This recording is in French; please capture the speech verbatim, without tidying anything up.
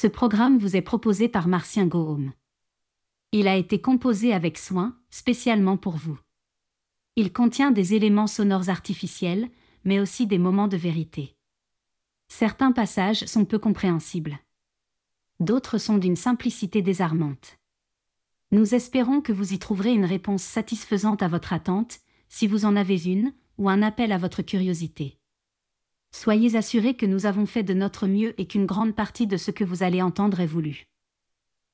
Ce programme vous est proposé par Marcien Gorham. Il a été composé avec soin, spécialement pour vous. Il contient des éléments sonores artificiels, mais aussi des moments de vérité. Certains passages sont peu compréhensibles. D'autres sont d'une simplicité désarmante. Nous espérons que vous y trouverez une réponse satisfaisante à votre attente, si vous en avez une, ou un appel à votre curiosité. Soyez assurés que nous avons fait de notre mieux et qu'une grande partie de ce que vous allez entendre est voulu.